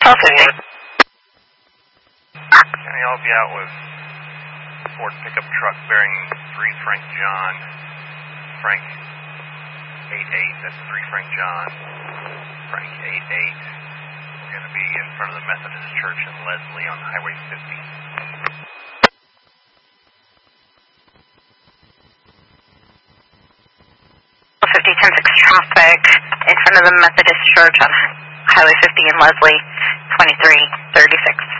1250. County, I'll be out with Ford pickup truck bearing 3 Frank John, Frank 88, that's 3 Frank John, Frank 88. We're going to be in front of the Methodist Church in Leslie on Highway 50. 10-6 traffic in front of the Methodist Church on Highway 50 in Leslie, 2336.